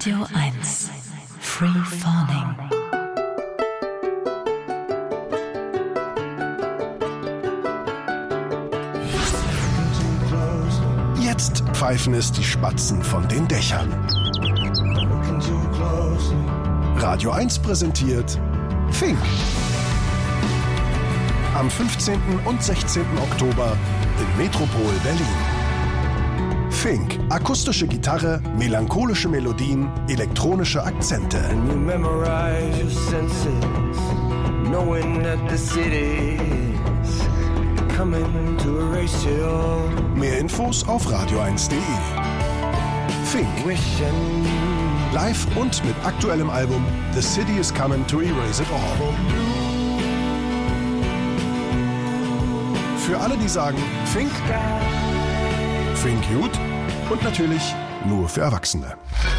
Radio 1 Free Falling. Jetzt pfeifen es die Spatzen von den Dächern. Radio 1 präsentiert Fink. Am 15. und 16. Oktober im Metropol Berlin. Fink. Akustische Gitarre, melancholische Melodien, elektronische Akzente. Mehr Infos auf radio1.de. Fink. Live und mit aktuellem Album The City is Coming to Erase It All. Für alle, die sagen Fink, Fink gut und natürlich nur für Erwachsene.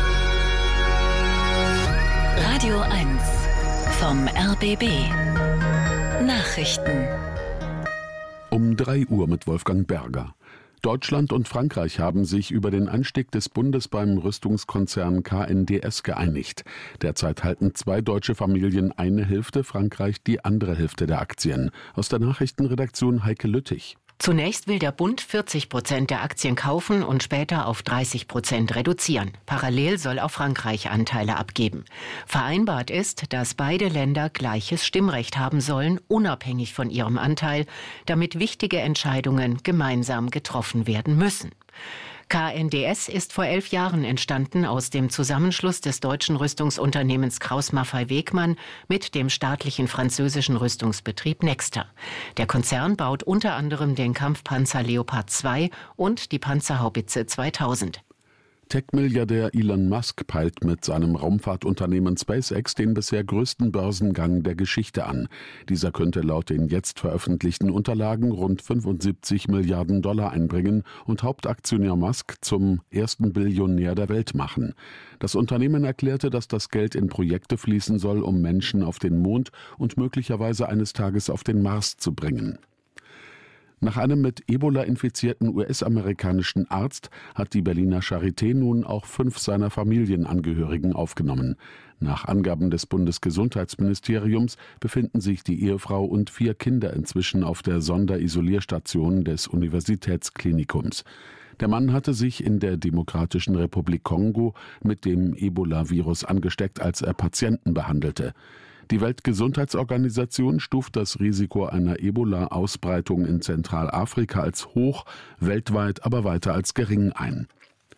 Radio 1 vom RBB. Nachrichten. Um 3 Uhr mit Wolfgang Berger. Deutschland und Frankreich haben sich über den Einstieg des Bundes beim Rüstungskonzern KNDS geeinigt. Derzeit halten 2 deutsche Familien eine Hälfte, Frankreich die andere Hälfte der Aktien. Aus der Nachrichtenredaktion Heike Lüttich. Zunächst will der Bund 40% der Aktien kaufen und später auf 30% reduzieren. Parallel soll auch Frankreich Anteile abgeben. Vereinbart ist, dass beide Länder gleiches Stimmrecht haben sollen, unabhängig von ihrem Anteil, damit wichtige Entscheidungen gemeinsam getroffen werden müssen. KNDS ist vor 11 Jahren entstanden aus dem Zusammenschluss des deutschen Rüstungsunternehmens Krauss-Maffei-Wegmann mit dem staatlichen französischen Rüstungsbetrieb Nexter. Der Konzern baut unter anderem den Kampfpanzer Leopard 2 und die Panzerhaubitze 2000. Tech-Milliardär Elon Musk peilt mit seinem Raumfahrtunternehmen SpaceX den bisher größten Börsengang der Geschichte an. Dieser könnte laut den jetzt veröffentlichten Unterlagen rund 75 Milliarden Dollar einbringen und Hauptaktionär Musk zum ersten Billionär der Welt machen. Das Unternehmen erklärte, dass das Geld in Projekte fließen soll, um Menschen auf den Mond und möglicherweise eines Tages auf den Mars zu bringen. Nach einem mit Ebola infizierten US-amerikanischen Arzt hat die Berliner Charité nun auch 5 seiner Familienangehörigen aufgenommen. Nach Angaben des Bundesgesundheitsministeriums befinden sich die Ehefrau und 4 Kinder inzwischen auf der Sonderisolierstation des Universitätsklinikums. Der Mann hatte sich in der Demokratischen Republik Kongo mit dem Ebola-Virus angesteckt, als er Patienten behandelte. Die Weltgesundheitsorganisation stuft das Risiko einer Ebola-Ausbreitung in Zentralafrika als hoch, weltweit aber weiter als gering ein.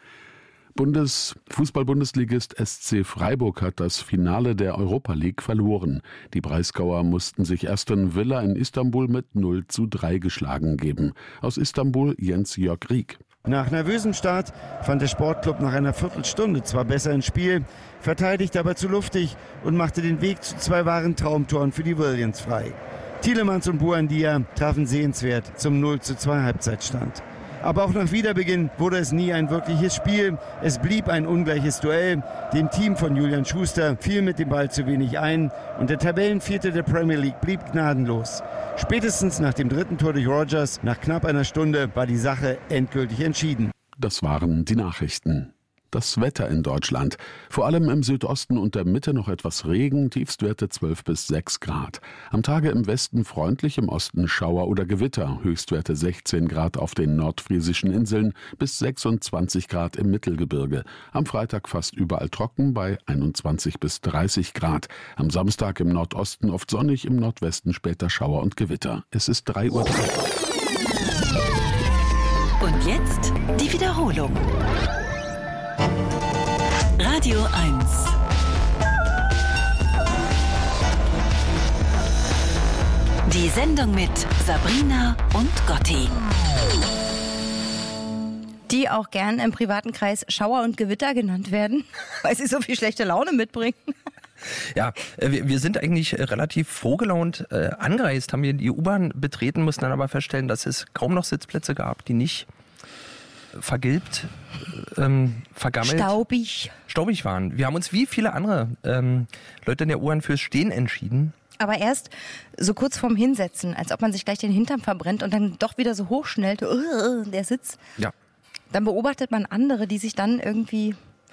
Fußball-Bundesligist SC Freiburg hat das Finale der Europa League verloren. Die Breisgauer mussten sich Aston Villa in Istanbul mit 0:3 geschlagen geben. Aus Istanbul Jens-Jörg Rieck. Nach nervösem Start fand der Sportclub nach einer Viertelstunde zwar besser ins Spiel, verteidigte aber zu luftig und machte den Weg zu 2 wahren Traumtoren für die Williams frei. Tielemans und Buendia trafen sehenswert zum 0:2 Halbzeitstand. Aber auch nach Wiederbeginn wurde es nie ein wirkliches Spiel. Es blieb ein ungleiches Duell. Dem Team von Julian Schuster fiel mit dem Ball zu wenig ein und der Tabellenvierte der Premier League blieb gnadenlos. Spätestens nach dem 3. Tor durch Rodgers, nach knapp einer Stunde, war die Sache endgültig entschieden. Das waren die Nachrichten. Das Wetter in Deutschland. Vor allem im Südosten und der Mitte noch etwas Regen, Tiefstwerte 12 bis 6 Grad. Am Tage im Westen freundlich, im Osten Schauer oder Gewitter, Höchstwerte 16 Grad auf den nordfriesischen Inseln bis 26 Grad im Mittelgebirge. Am Freitag fast überall trocken bei 21 bis 30 Grad. Am Samstag im Nordosten oft sonnig, im Nordwesten später Schauer und Gewitter. Es ist 3:03 Uhr. Und jetzt die Wiederholung. Radio 1. Die Sendung mit Sabrina und Gotti. Die auch gern im privaten Kreis Schauer und Gewitter genannt werden, weil sie so viel schlechte Laune mitbringen. Ja, wir sind eigentlich relativ frohgelaunt angereist, haben wir die U-Bahn betreten, mussten dann aber feststellen, dass es kaum noch Sitzplätze gab, die nicht vergilbt, vergammelt, staubig waren. Wir haben uns wie viele andere Leute in der U-Bahn fürs Stehen entschieden. Aber erst so kurz vorm Hinsetzen, als ob man sich gleich den Hintern verbrennt und dann doch wieder so hochschnellt, der Sitz. Ja. Dann beobachtet man andere, die sich dann irgendwie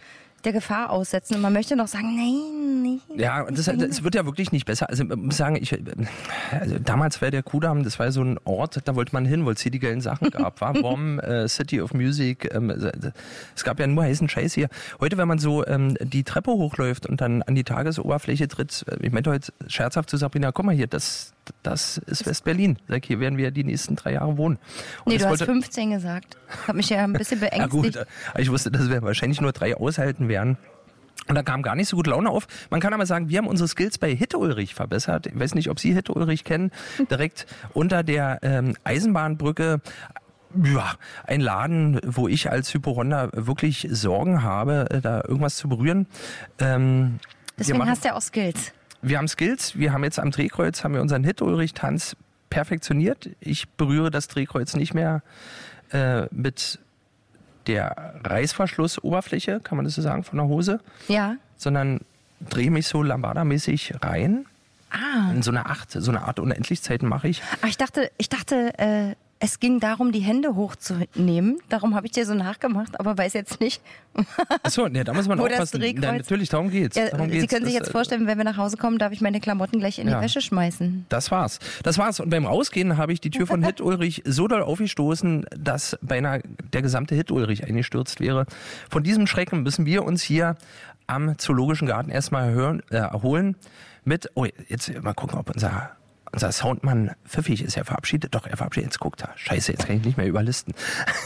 der Gefahr aussetzen und man möchte noch sagen, nein. Ja, und das wird ja wirklich nicht besser. Also ich muss sagen, damals war der Kudamm, das war so ein Ort, da wollte man hin, weil es hier die geilen Sachen gab. War WOM, City of Music, es gab ja nur heißen Scheiß hier. Heute, wenn man so die Treppe hochläuft und dann an die Tagesoberfläche tritt, ich meinte heute scherzhaft zu Sabrina, guck mal hier, das ist West-Berlin. Sag, hier werden wir die nächsten 3 Jahre wohnen. Und nee, du hast 15 gesagt. Hat mich ja ein bisschen beängstigt. Ja gut, ich wusste, dass wir wahrscheinlich nur 3 aushalten werden. Und da kam gar nicht so gut Laune auf. Man kann aber sagen, wir haben unsere Skills bei Hit Ulrich verbessert. Ich weiß nicht, ob Sie Hit Ulrich kennen. Direkt unter der Eisenbahnbrücke. Ja, ein Laden, wo ich als Hypochonder wirklich Sorgen habe, da irgendwas zu berühren. Deswegen hast du ja auch Skills. Wir haben Skills. Wir haben jetzt am Drehkreuz unseren Hit Ulrich-Tanz perfektioniert. Ich berühre das Drehkreuz nicht mehr mit der Reißverschlussoberfläche, kann man das so sagen, von der Hose. Ja. Sondern drehe mich so Lambada-mäßig rein. Ah. In so eine Art Unendlichkeiten mache ich. Ach, ich dachte, es ging darum, die Hände hochzunehmen. Darum habe ich dir so nachgemacht, aber weiß jetzt nicht. Achso, ja, da muss man aufpassen. Ja, natürlich, darum geht's. Ja, Sie können sich jetzt vorstellen, wenn wir nach Hause kommen, darf ich meine Klamotten gleich in die Wäsche schmeißen. Das war's. Und beim Rausgehen habe ich die Tür von Hit Ulrich so doll aufgestoßen, dass beinahe der gesamte Hit Ulrich eingestürzt wäre. Von diesem Schrecken müssen wir uns hier am Zoologischen Garten erstmal erholen mit, jetzt mal gucken, ob unser Soundmann Pfiffig ist ja verabschiedet. Doch, er verabschiedet. Jetzt guckt er. Scheiße, jetzt kann ich nicht mehr überlisten.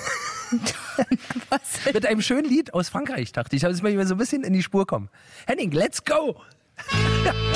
Was? Mit einem schönen Lied aus Frankreich, dachte ich. Da muss man so ein bisschen in die Spur kommen. Henning, let's go!